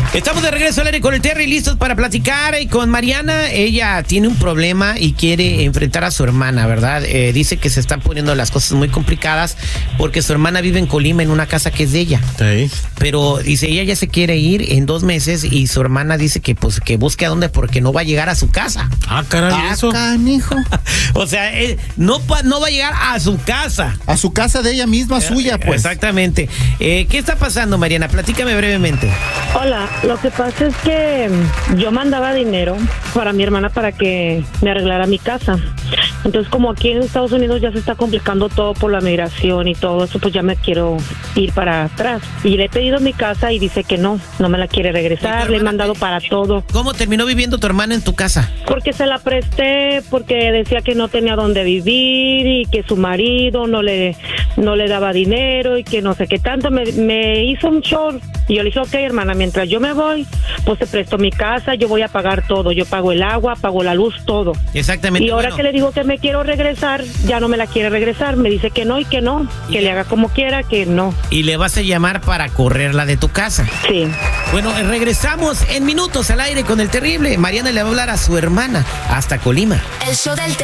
Estamos de regreso al aire con el Terry, listos para platicar. Y con Mariana, ella tiene un problema y quiere enfrentar a su hermana, ¿verdad? Dice que se están poniendo las cosas muy complicadas porque su hermana vive en Colima en una casa que es de ella. Sí. Pero dice, ella ya se quiere ir en 2 meses y su hermana dice que pues que busque a dónde porque no va a llegar a su casa. Ah, caray, eso. Canijo. O sea, no va a llegar a su casa. A su casa de ella misma, suya, pues. Exactamente. ¿Qué está pasando, Mariana? Platícame brevemente. Hola, lo que pasa es que yo mandaba dinero para mi hermana para que me arreglara mi casa. Entonces, como aquí en Estados Unidos ya se está complicando todo por la migración y todo eso, pues ya me quiero ir para atrás. Y le he pedido mi casa y dice que no me la quiere regresar, le he mandado para todo. ¿Cómo terminó viviendo tu hermana en tu casa? Porque se la presté, porque decía que no tenía dónde vivir y que su marido no le daba dinero y que no sé qué tanto. Me hizo un show y yo le dije, ok, hermana, mientras yo me voy, pues te presto mi casa, yo voy a pagar todo, yo pago el agua, pago la luz, todo. Exactamente. Y ahora que le digo que me quiero regresar, ya no me la quiere regresar, me dice que no y que no, que le haga como quiera, que no. ¿Y le vas a llamar para correrla de tu casa? Sí. Bueno, regresamos en minutos al aire con el terrible. Mariana le va a hablar a su hermana hasta Colima. El show del